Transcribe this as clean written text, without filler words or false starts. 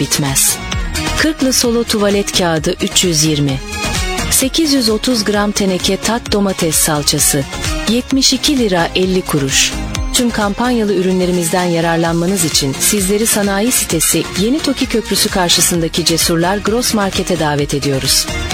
bitmez. 40'lı solo tuvalet kağıdı 320. 830 gram teneke tat domates salçası 72 lira 50 kuruş. Tüm kampanyalı ürünlerimizden yararlanmanız için sizleri sanayi sitesi Yeni Toki Köprüsü karşısındaki Cesurlar Gross Market'e davet ediyoruz.